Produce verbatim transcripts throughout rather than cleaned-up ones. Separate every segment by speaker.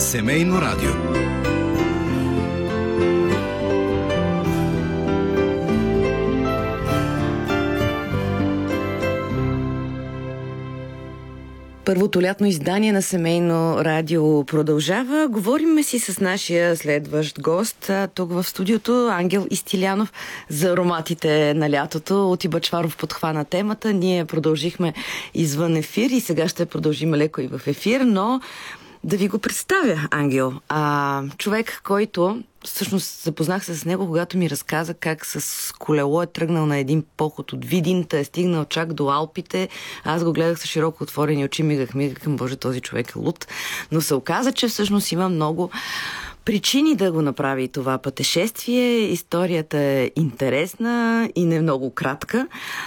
Speaker 1: Семейно радио.
Speaker 2: Първото лятно издание на Семейно радио продължава. Говорим си с нашия следващ гост тук в студиото, Ангел Истилянов, за ароматите на лятото. Оти Бъчваров подхвана темата. Ние продължихме извън ефир и сега ще продължим леко и в ефир, но да ви го представя, Ангел. А, човек, който всъщност запознах се с него, когато ми разказа как с колело е тръгнал на един поход от Видин, е стигнал чак до Алпите. Аз го гледах с широко отворени очи, мигах, мигах към Боже, този човек е луд. Но се оказа, че всъщност има много причини да го направи това пътешествие. Историята е интересна и не много кратка,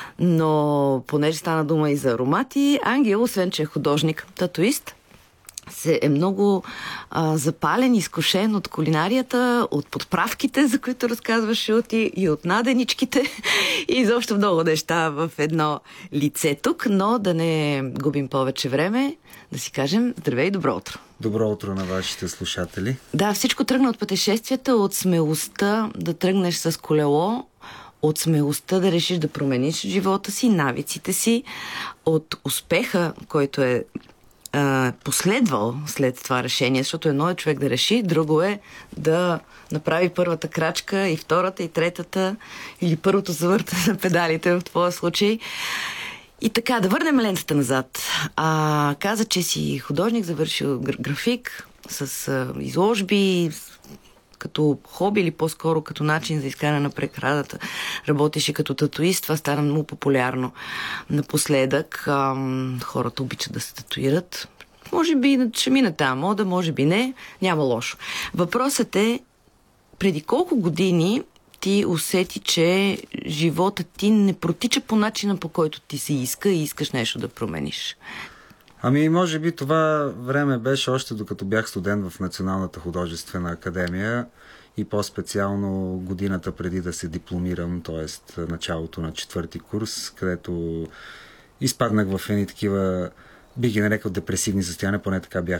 Speaker 2: но понеже стана дума и за аромати, Ангел, освен че е художник, татуист, се е много а, запален, изкушен от кулинарията, от подправките, за които разказваше Оти, и от наденичките, и изобщо много неща в едно лице тук, но да не губим повече време, да си кажем здравей и добро утро.
Speaker 3: Добро утро на вашите слушатели.
Speaker 2: Да, всичко тръгна от пътешествията, от смелостта да тръгнеш с колело, от смелостта да решиш да промениш живота си, навиците си, от успеха, който е последвал след това решение, защото едно е човек да реши, друго е да направи първата крачка и втората и третата или първото завъртане на педалите в твоя случай. И така, да върнем лентата назад. А, каза, че си художник, завършил график с а, изложби, като хоби или по-скоро като начин за изкаране на преградата. Работеше като татуист, това стана много популярно напоследък. Ам, хората обичат да се татуират. Може би ще мине тази мода, може би не. Няма лошо. Въпросът е, преди колко години ти усети, че живота ти не протича по начина, по който ти се иска и искаш нещо да промениш?
Speaker 3: Ами, може би това време беше още докато бях студент в Националната художествена академия и по-специално годината преди да се дипломирам, т.е. началото на четвърти курс, където изпаднах в едни такива, бих ги нарекал депресивни състояния, поне така бях